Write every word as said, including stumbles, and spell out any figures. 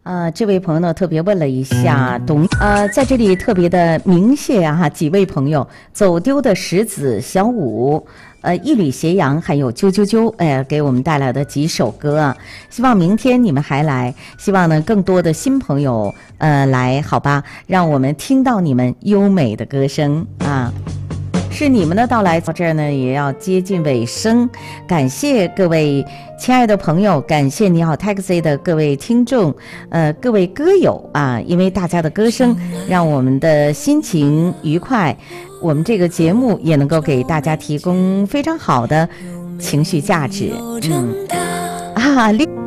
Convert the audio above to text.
呃，这位朋友呢特别问了一下董，呃，在这里特别的鸣谢啊几位朋友，走丢的石子、小五，呃，一缕斜阳，还有啾啾啾，哎，给我们带来的几首歌啊，希望明天你们还来，希望呢更多的新朋友呃来，好吧，让我们听到你们优美的歌声啊。是你们的到来，到这儿呢也要接近尾声，感谢各位亲爱的朋友，感谢你好 Taxi 的各位听众，呃，各位歌友啊，因为大家的歌声让我们的心情愉快，我们这个节目也能够给大家提供非常好的情绪价值。嗯啊。